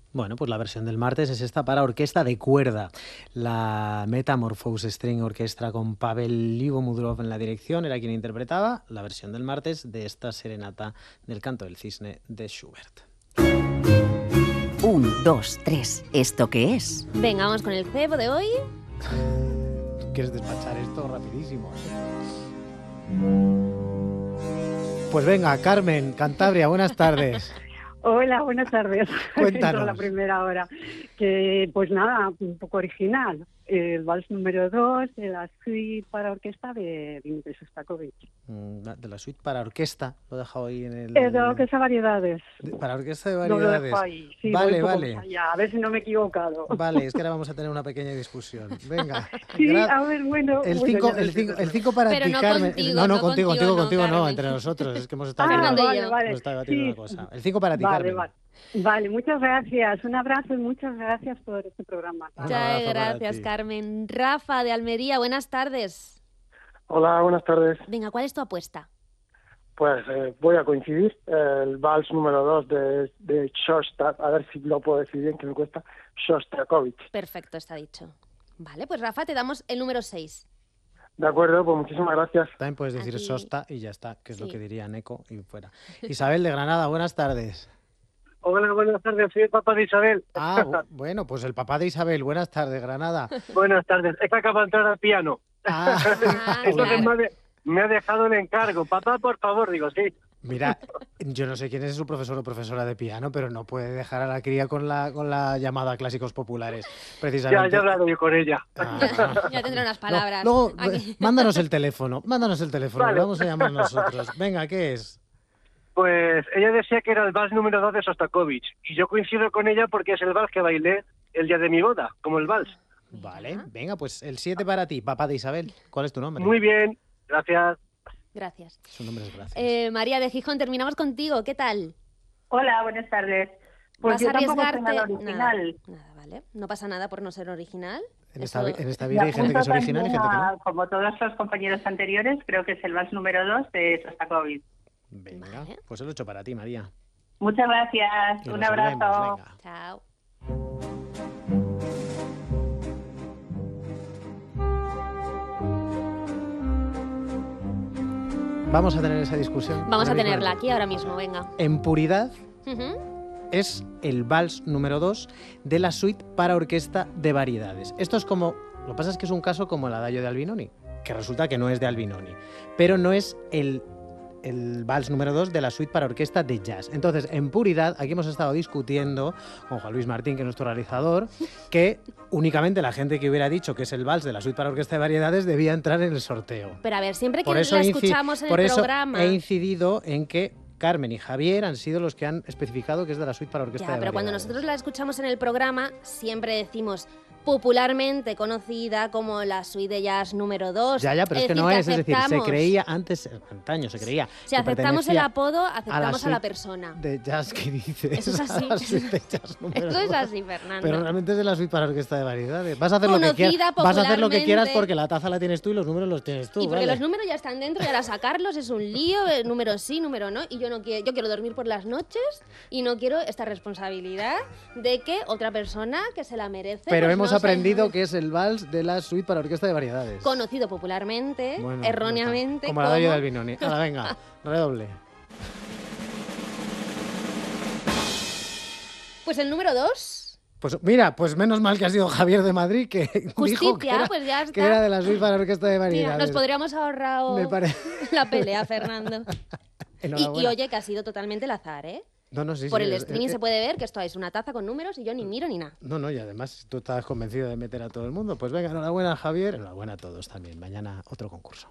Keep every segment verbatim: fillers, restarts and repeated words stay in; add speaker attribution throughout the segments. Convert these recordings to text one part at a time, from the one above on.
Speaker 1: Bueno, pues la versión del martes es esta para orquesta de cuerda. La Metamorphose String Orchestra con Pavel Lyubomudrov en la dirección era quien interpretaba la versión del martes de esta serenata del Canto del Cisne de Schubert.
Speaker 2: Un, dos, tres. ¿Esto qué es?
Speaker 3: Venga, vamos con el cebo de hoy.
Speaker 1: ¿Quieres despachar esto rapidísimo? Pues venga, Carmen, Cantabria, buenas tardes.
Speaker 4: Hola, buenas tardes.
Speaker 1: Cuéntanos.
Speaker 4: La primera hora. Que, pues nada, un poco original. El vals número dos de la suite para orquesta de Dmitri Shostakovich.
Speaker 1: De la suite para orquesta, lo he dejado ahí en el...
Speaker 4: Eh, de orquesta variedades.
Speaker 1: De, para orquesta de
Speaker 4: No
Speaker 1: variedades.
Speaker 4: lo dejo ahí. Sí,
Speaker 1: vale,
Speaker 4: voy
Speaker 1: vale.
Speaker 4: Allá, a ver si no me he equivocado.
Speaker 1: Vale, es que ahora vamos a tener una pequeña discusión. Venga.
Speaker 4: Sí,
Speaker 1: gra-
Speaker 4: a ver, bueno.
Speaker 1: El
Speaker 4: bueno,
Speaker 1: 5
Speaker 4: ya
Speaker 1: el cinco, el cinco para
Speaker 3: Pero
Speaker 1: ti,
Speaker 3: no
Speaker 1: Carmen.
Speaker 3: contigo,
Speaker 1: no, no,
Speaker 3: no
Speaker 1: contigo, contigo,
Speaker 3: contigo,
Speaker 1: contigo,
Speaker 3: no,
Speaker 1: no,
Speaker 3: Carmen.
Speaker 1: entre nosotros. Es que hemos estado
Speaker 4: Ah,
Speaker 3: Fernando y
Speaker 4: vale,
Speaker 3: yo.
Speaker 4: vale.
Speaker 1: hemos estado debatiendo
Speaker 4: Sí.
Speaker 1: una cosa. El cinco para ti,
Speaker 4: Vale,
Speaker 1: Carmen.
Speaker 4: vale. Vale, muchas gracias. Un abrazo y muchas gracias por este programa.
Speaker 1: Un
Speaker 3: Muchas
Speaker 1: abrazo para
Speaker 3: gracias,
Speaker 1: ti.
Speaker 3: Carmen. Rafa, de Almería, buenas tardes.
Speaker 5: Hola, buenas tardes.
Speaker 3: Venga, ¿cuál es tu apuesta?
Speaker 5: Pues eh, voy a coincidir. El vals número dos de, de Shostak, a ver si lo puedo decir bien, que me cuesta, Shostakovich.
Speaker 3: Perfecto, está dicho. Vale, pues Rafa, te damos el número seis.
Speaker 5: De acuerdo, pues muchísimas gracias.
Speaker 1: También puedes decir
Speaker 3: Aquí-
Speaker 1: Sosta y ya está, que es lo
Speaker 3: Sí.
Speaker 1: que diría Neko y fuera. Isabel de Granada, buenas tardes.
Speaker 6: Hola, buenas tardes, soy el papá de Isabel.
Speaker 1: Ah, bu- bueno, pues el papá de Isabel, buenas tardes, Granada.
Speaker 6: Buenas tardes, es que acabo de entrar al piano.
Speaker 1: Ah,
Speaker 3: Ah,
Speaker 6: Entonces
Speaker 3: claro.
Speaker 6: me, ha de- me ha dejado el encargo. Papá, por favor, digo, sí.
Speaker 1: mira, yo no sé quién es su profesor o profesora de piano, pero no puede dejar a la cría con la, con la llamada a clásicos populares,
Speaker 6: Ya,
Speaker 1: precisamente.
Speaker 6: ya he hablado yo con ella.
Speaker 1: Ah.
Speaker 3: Ya tendré unas palabras.
Speaker 1: No, luego,
Speaker 3: Aquí.
Speaker 1: mándanos el teléfono, mándanos el teléfono,
Speaker 6: Vale.
Speaker 1: lo vamos a llamar nosotros. Venga, ¿qué es?
Speaker 6: Pues ella decía que era el vals número dos de Shostakovich. Y yo coincido con ella porque es el vals que bailé el día de mi boda, como el vals.
Speaker 1: Vale, venga, pues el siete para ti, papá de Isabel. ¿Cuál es tu nombre?
Speaker 6: Muy bien, gracias.
Speaker 3: Gracias.
Speaker 1: Su nombre es Gracias.
Speaker 3: Eh, María de Gijón, terminamos contigo. ¿Qué tal?
Speaker 4: Hola, buenas tardes. Pues
Speaker 3: ¿Vas
Speaker 4: yo
Speaker 3: a
Speaker 4: tampoco soy
Speaker 3: arriesgarte?
Speaker 4: nada original.
Speaker 3: Nada, nada, vale. No pasa nada por no ser original.
Speaker 1: en, esta,
Speaker 3: eso-
Speaker 1: en esta
Speaker 4: Me
Speaker 1: vida hay gente que es
Speaker 4: apunto
Speaker 1: original y gente que
Speaker 4: también
Speaker 1: no.
Speaker 4: a, como todos los compañeros anteriores, creo que es el vals número dos de Shostakovich.
Speaker 1: Venga,
Speaker 3: Vale.
Speaker 1: pues el ocho para ti, María.
Speaker 4: Muchas gracias.
Speaker 1: Y
Speaker 4: Un
Speaker 1: nos
Speaker 4: abrazo.
Speaker 1: vemos, venga.
Speaker 3: Chao.
Speaker 1: Vamos a tener esa discusión.
Speaker 3: Vamos a
Speaker 1: ahora mismo.
Speaker 3: tenerla aquí ahora mismo, venga.
Speaker 1: En puridad
Speaker 3: Ujú.
Speaker 1: es el vals número dos de la suite para orquesta de variedades. Esto es como, lo que pasa es que es un caso como el adagio de Albinoni, que resulta que no es de Albinoni, pero no es el, el vals número dos de la suite para orquesta de jazz. Entonces, en puridad, aquí hemos estado discutiendo con Juan Luis Martín, que es nuestro realizador, que únicamente la gente que hubiera dicho que es el vals de la suite para orquesta de variedades debía entrar en el sorteo.
Speaker 3: Pero a ver, siempre que
Speaker 1: Por eso,
Speaker 3: la
Speaker 1: he inci-
Speaker 3: escuchamos en
Speaker 1: por
Speaker 3: el
Speaker 1: eso
Speaker 3: programa.
Speaker 1: he incidido en que Carmen y Javier han sido los que han especificado que es de la suite para orquesta
Speaker 3: Ya,
Speaker 1: de
Speaker 3: pero cuando
Speaker 1: variedades.
Speaker 3: nosotros la escuchamos en el programa, siempre decimos popularmente conocida como la suite de jazz número dos.
Speaker 1: Ya, ya, pero es, que
Speaker 3: decir,
Speaker 1: no es, es decir, se
Speaker 3: aceptamos-
Speaker 1: creía antes, antaño se creía.
Speaker 3: Si
Speaker 1: que
Speaker 3: aceptamos el
Speaker 1: pertenecía
Speaker 3: apodo, aceptamos a la,
Speaker 1: suite
Speaker 3: persona.
Speaker 1: de jazz que dices.
Speaker 3: Eso es así.
Speaker 1: a la suite de jazz número
Speaker 3: Eso es
Speaker 1: dos.
Speaker 3: así, Fernando.
Speaker 1: Pero realmente es de la suite para orquesta de variedades. Vas a hacer lo que
Speaker 3: Conocida
Speaker 1: quieras. Vas a hacer lo que quieras
Speaker 3: popularmente.
Speaker 1: porque la taza la tienes tú y los números los tienes tú.
Speaker 3: Y porque
Speaker 1: ¿vale?
Speaker 3: los números ya están dentro y ahora sacarlos es un lío, eh, número sí, número no, y yo no quiero, yo quiero dormir por las noches y no quiero esta responsabilidad de que otra persona que se la merece.
Speaker 1: Pero
Speaker 3: pues
Speaker 1: hemos
Speaker 3: no
Speaker 1: aprendido
Speaker 3: sea-
Speaker 1: que es el vals de la suite para orquesta de variedades.
Speaker 3: conocido popularmente,
Speaker 1: Bueno,
Speaker 3: erróneamente,
Speaker 1: Como la de Albinoni. Ahora venga, redoble.
Speaker 3: Pues el número dos,
Speaker 1: Pues mira, pues menos mal que ha sido Javier de Madrid que dijo que
Speaker 3: Justicia,
Speaker 1: era,
Speaker 3: pues ya
Speaker 1: que
Speaker 3: está.
Speaker 1: era de la suite para orquesta de
Speaker 3: mira,
Speaker 1: variedades.
Speaker 3: nos podríamos ahorrar
Speaker 1: Me pare-
Speaker 3: la pelea, Fernando. Y,
Speaker 1: Enhorabuena.
Speaker 3: y oye, que ha sido totalmente al azar, ¿eh?
Speaker 1: No, no, sí,
Speaker 3: Por
Speaker 1: sí,
Speaker 3: el
Speaker 1: eh,
Speaker 3: streaming
Speaker 1: eh,
Speaker 3: se puede ver que esto es una taza con números y yo ni miro ni nada.
Speaker 1: No, no, y además tú estabas convencido de meter a todo el mundo. Pues venga, enhorabuena Javier, enhorabuena a todos también. Mañana otro concurso.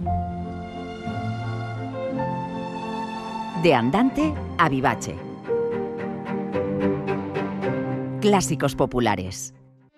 Speaker 2: De andante a vivace. Clásicos populares.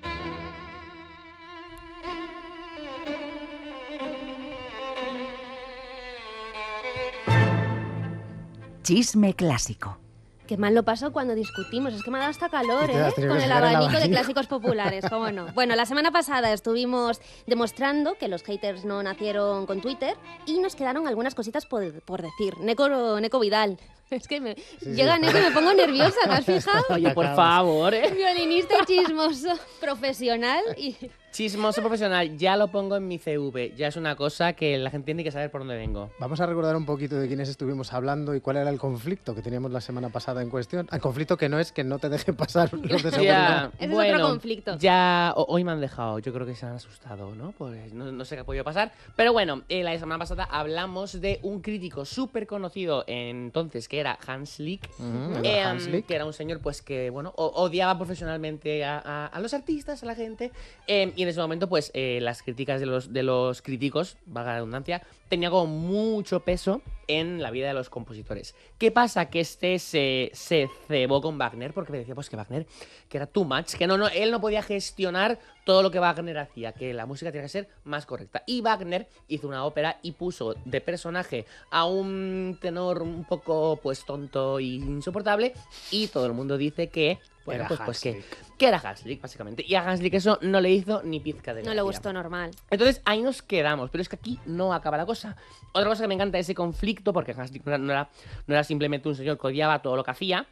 Speaker 2: Chisme clásico.
Speaker 3: Qué mal lo paso cuando discutimos, es que me ha dado hasta calor,
Speaker 1: Y te
Speaker 3: ¿eh?
Speaker 1: has tenido
Speaker 3: Con
Speaker 1: que
Speaker 3: el
Speaker 1: sacar el
Speaker 3: abanico de
Speaker 1: abanico.
Speaker 3: clásicos populares, cómo no. Bueno, la semana pasada estuvimos demostrando que los haters no nacieron con Twitter y nos quedaron algunas cositas por, por decir. Neko, Neko Vidal, Es que me...
Speaker 1: sí.
Speaker 3: llegan eso y me pongo nerviosa, ¿te has fijado?
Speaker 7: Oye, por favor, ¿eh?
Speaker 3: Violinista y chismoso, profesional y...
Speaker 7: Chismoso profesional, ya lo pongo en mi C V. Ya es una cosa que la gente tiene que saber por dónde vengo.
Speaker 1: Vamos a recordar un poquito de quiénes estuvimos hablando y cuál era el conflicto que teníamos la semana pasada en cuestión. El conflicto que no es que no te deje pasar los de seguridad.
Speaker 3: Ese es
Speaker 7: bueno,
Speaker 3: otro conflicto.
Speaker 7: Ya o- hoy me han dejado, yo creo que se han asustado, ¿no? Pues no, no sé qué ha podido pasar. Pero bueno, eh, la semana pasada hablamos de un crítico súper conocido entonces, que era Hans Lick.
Speaker 1: Ujú, el
Speaker 7: Eh,
Speaker 1: Hans Lick.
Speaker 7: que era un señor pues que, bueno, o- odiaba profesionalmente a, a- a los artistas, a la gente. eh, y en ese momento, pues, eh, las críticas de los, de los críticos, valga la redundancia, tenía como mucho peso en la vida de los compositores. ¿Qué pasa? Que este se, se cebó con Wagner porque me decía pues que Wagner, que era too much, que no, no, él no podía gestionar todo lo que Wagner hacía, que la música tenía que ser más correcta. Y Wagner hizo una ópera y puso de personaje a un tenor un poco pues tonto e insoportable, y todo el mundo dice que bueno,
Speaker 1: Era
Speaker 7: pues, pues que,
Speaker 1: Hanslick.
Speaker 7: que era Hanslick, básicamente. Y a Hanslick eso no le hizo ni pizca de
Speaker 3: No le
Speaker 7: gracia.
Speaker 3: gustó normal.
Speaker 7: Entonces ahí nos quedamos, pero es que aquí no acaba la cosa. Otra cosa que me encanta de ese conflicto, porque Hanslick no era, no era, no era simplemente un señor que odiaba todo lo que hacía,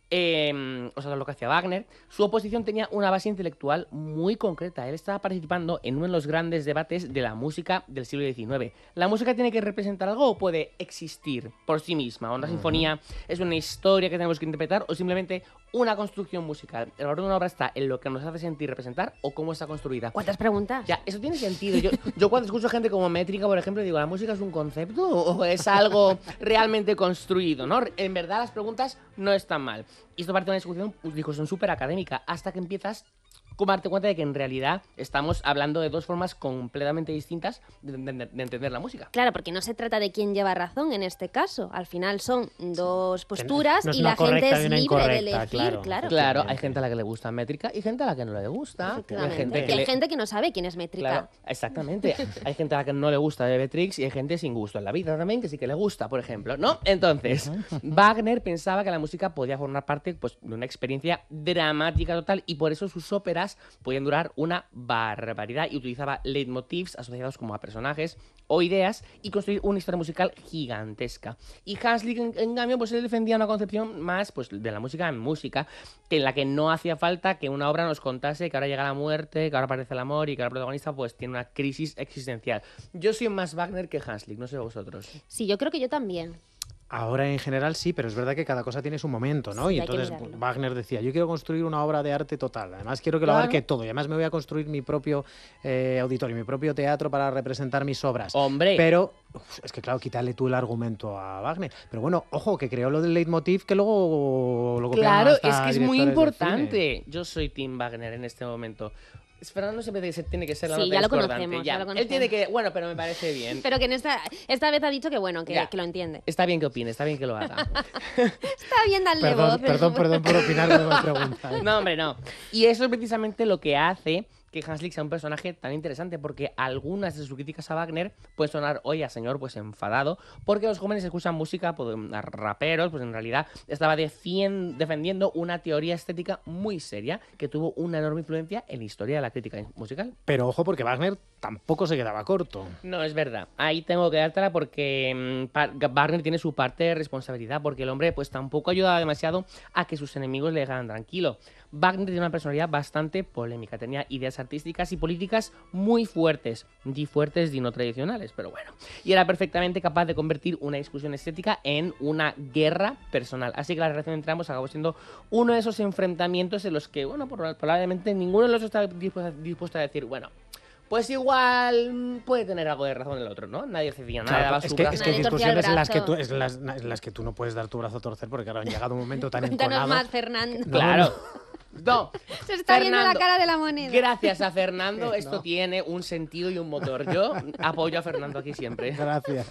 Speaker 7: eh, o sea, todo lo que hacía Wagner, su oposición tenía una base intelectual muy concreta. Él estaba participando en uno de los grandes debates de la música del siglo diecinueve. ¿La música tiene que representar algo o puede existir por sí misma? ¿Una sinfonía es una historia que tenemos que interpretar o simplemente una construcción musical? El valor de una obra está en lo que nos hace sentir representar o cómo está construida.
Speaker 3: ¿Cuántas preguntas?
Speaker 7: Ya, eso tiene sentido. Yo, yo cuando escucho gente como Métrica, por ejemplo, digo, ¿la música es un concepto o es algo realmente construido? ¿No? En verdad las preguntas no están mal. Y esto parte de una discusión, pues, discusión súper académica, hasta que empiezas como a darte cuenta de que en realidad estamos hablando de dos formas completamente distintas de, de- de entender la música.
Speaker 3: Claro, porque no se trata de quién lleva razón en este caso. Al final son dos posturas
Speaker 1: no es
Speaker 3: y
Speaker 1: una
Speaker 3: la gente
Speaker 1: correcta
Speaker 3: es
Speaker 1: y una
Speaker 3: libre de
Speaker 1: incorrecta,
Speaker 3: elegir,
Speaker 1: claro.
Speaker 3: claro.
Speaker 7: Claro, hay gente a la que le gusta Métrica y gente a la que no le gusta. Hay
Speaker 3: Efectivamente.
Speaker 7: gente
Speaker 3: Y
Speaker 7: que
Speaker 3: hay
Speaker 7: le-
Speaker 3: gente que no sabe quién es métrica.
Speaker 7: Claro, exactamente. Hay gente a la que no le gusta Bebetrix y hay gente sin gusto en la vida también que sí que le gusta, por ejemplo, ¿no? Entonces, Wagner pensaba que la música podía formar parte pues, de una experiencia dramática total y por eso sus óperas podían durar una barbaridad y utilizaba leitmotivs asociados como a personajes o ideas y construir una historia musical gigantesca. Y Hanslick, en, en cambio, pues él defendía una concepción más pues, de la música en música, en la que no hacía falta que una obra nos contase que ahora llega la muerte, que ahora aparece el amor y que ahora el protagonista pues tiene una crisis existencial. Yo soy más Wagner que Hanslick, no sé vosotros.
Speaker 3: Sí, yo creo que yo también.
Speaker 1: Ahora en general sí, pero es verdad que cada cosa tiene su momento, ¿no?
Speaker 3: Sí,
Speaker 1: y
Speaker 3: hay que
Speaker 1: entonces
Speaker 3: mirarlo.
Speaker 1: Wagner decía, yo quiero construir una obra de arte total, además quiero que lo
Speaker 7: Claro.
Speaker 1: abarque todo, y además me voy a construir mi propio eh, auditorio, mi propio teatro para representar mis obras.
Speaker 7: Hombre,
Speaker 1: Pero uf, es que claro, quítale tú el argumento a Wagner. Pero bueno, ojo, que creó lo del leitmotiv que luego lo copiaron
Speaker 7: claro,
Speaker 1: hasta
Speaker 7: es que es muy
Speaker 1: directores del cine.
Speaker 7: importante. Yo soy Tim Wagner en este momento. Es- Fernando siempre tiene que ser- tiene que ser la
Speaker 3: Sí,
Speaker 7: nota
Speaker 3: ya lo
Speaker 7: discordante,
Speaker 3: conocemos, ya lo
Speaker 7: Él tiene que, bueno, pero me parece bien.
Speaker 3: Pero que en esta, esta vez ha dicho que bueno, que,
Speaker 7: Ya.
Speaker 3: que lo entiende.
Speaker 7: Está bien que opine, está bien que lo haga.
Speaker 3: Está bien darle voz.
Speaker 1: Perdón,
Speaker 3: pero-
Speaker 1: perdón, perdón por opinar, no me pregunta.
Speaker 7: No, hombre, no. Y eso es precisamente lo que hace que Hanslick sea un personaje tan interesante, porque algunas de sus críticas a Wagner pueden sonar hoy a señor pues enfadado, porque los jóvenes escuchan música, pues, a raperos, pues en realidad estaba defien- defendiendo una teoría estética muy seria que tuvo una enorme influencia en la historia de la crítica musical.
Speaker 1: Pero ojo, porque Wagner tampoco se quedaba corto.
Speaker 7: No, es verdad. Ahí tengo que dártela porque mm, pa- Wagner tiene su parte de responsabilidad, porque el hombre pues tampoco ayudaba demasiado a que sus enemigos le dejaran tranquilo. Wagner tenía una personalidad bastante polémica, tenía ideas artísticas y políticas muy fuertes, di fuertes y no tradicionales, pero bueno. Y era perfectamente capaz de convertir una discusión estética en una guerra personal. Así que la relación entre ambos acabó siendo uno de esos enfrentamientos en los que, bueno, proba- probablemente ninguno de los dos estaba dispuesto, dispuesto a decir, bueno, pues igual mm, puede tener algo de razón el otro, ¿no? Nadie cedía, nadie
Speaker 1: Claro,
Speaker 7: daba
Speaker 1: es
Speaker 7: su
Speaker 1: que,
Speaker 7: brazo.
Speaker 1: es que hay
Speaker 3: Nadie torcía el
Speaker 1: discusiones en las que, tú,
Speaker 3: brazo.
Speaker 1: es las, en las que tú no puedes dar tu brazo a torcer porque claro, han llegado un momento tan
Speaker 3: Cuéntanos
Speaker 1: enconado.
Speaker 3: más, Fernando.
Speaker 1: No,
Speaker 7: Claro. No.
Speaker 3: Se está viendo la
Speaker 7: Fernando,
Speaker 3: cara de la moneda.
Speaker 7: Gracias a Fernando, esto
Speaker 1: No.
Speaker 7: tiene un sentido y un motor. Yo apoyo a Fernando aquí siempre.
Speaker 1: Gracias.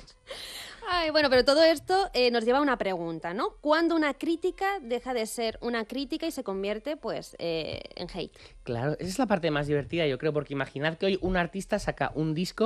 Speaker 3: Ay, bueno, pero todo esto eh, nos lleva a una pregunta, ¿no? ¿Cuándo una crítica deja de ser una crítica y se convierte, pues, eh, en hate?
Speaker 7: Claro, esa es la parte más divertida, yo creo, porque imaginad que hoy un artista saca un disco